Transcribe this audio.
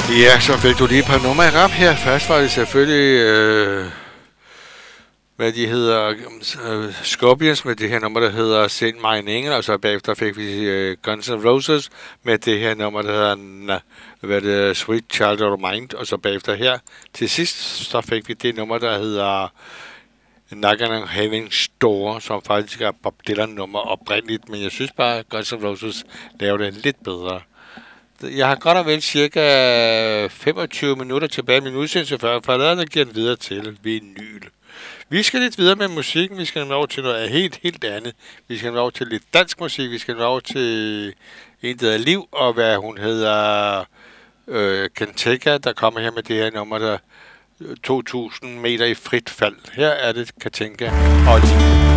Ja, så fik du lige et par numre i rap her. Først var det selvfølgelig, hvad de hedder, Scorpions med det her nummer, der hedder Send mig en engel, og så bagefter fik vi Guns N' Roses med det her nummer, der hedder Sweet Child of Mine, og så bagefter her til sidst, så fik vi det nummer, der hedder Knockin' on Heaven's Door, som faktisk er Bob Dylan-nummer oprindeligt, men jeg synes bare, at Guns N' Roses laver det lidt bedre. Jeg har godt og vel cirka 25 minutter tilbage i min udsendelse, før forladerne giver den videre til vinyl. Vi skal lidt videre med musikken. Vi skal nå over til noget helt andet. Vi skal nå over til lidt dansk musik. Vi skal nå over til en, der hedder Liv, og hvad hun hedder, Kenteka, der kommer her med det her nummer, der 2000 meter i frit fald. Her er det Katinka og Liv.